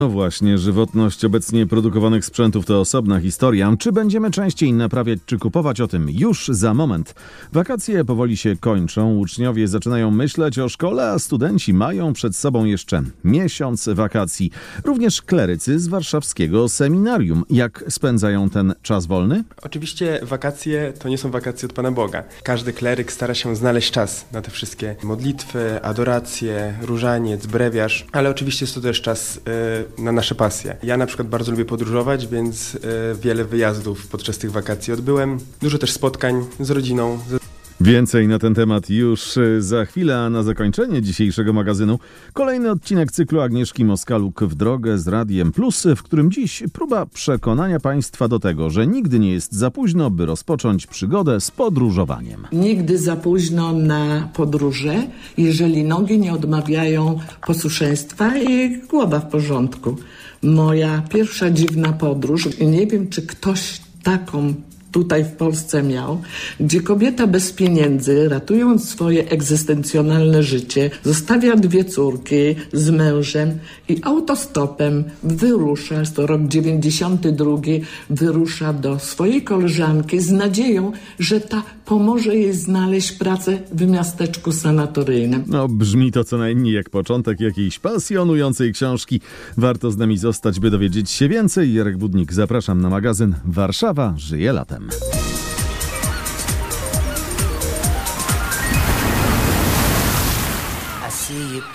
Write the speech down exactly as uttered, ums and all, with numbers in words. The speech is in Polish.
No właśnie, żywotność obecnie produkowanych sprzętów to osobna historia. Czy będziemy częściej naprawiać czy kupować, o tym już za moment. Wakacje powoli się kończą, uczniowie zaczynają myśleć o szkole, a studenci mają przed sobą jeszcze miesiąc wakacji. Również klerycy z warszawskiego seminarium. Jak spędzają ten czas wolny? Oczywiście wakacje to nie są wakacje od Pana Boga. Każdy kleryk stara się znaleźć czas na te wszystkie modlitwy, adoracje, różaniec, brewiarz, ale oczywiście jest to też czas yy, na nasze pasje. Ja na przykład bardzo lubię podróżować, więc y, wiele wyjazdów podczas tych wakacji odbyłem. Dużo też spotkań z rodziną. Więcej na ten temat już za chwilę, a na zakończenie dzisiejszego magazynu kolejny odcinek cyklu Agnieszki Moskaluk w drogę z Radiem Plus, w którym dziś próba przekonania Państwa do tego, że nigdy nie jest za późno, by rozpocząć przygodę z podróżowaniem. Nigdy za późno na podróże, jeżeli nogi nie odmawiają posłuszeństwa i głowa w porządku. Moja pierwsza dziwna podróż, nie wiem, czy ktoś taką tutaj w Polsce miał, gdzie kobieta bez pieniędzy, ratując swoje egzystencjonalne życie, zostawia dwie córki z mężem i autostopem wyrusza, jest to rok dziewięćdziesiąty drugi, wyrusza do swojej koleżanki z nadzieją, że ta pomoże jej znaleźć pracę w miasteczku sanatoryjnym. No, brzmi to co najmniej jak początek jakiejś pasjonującej książki. Warto z nami zostać, by dowiedzieć się więcej. Jarek Budnik, zapraszam na magazyn Warszawa żyje latem.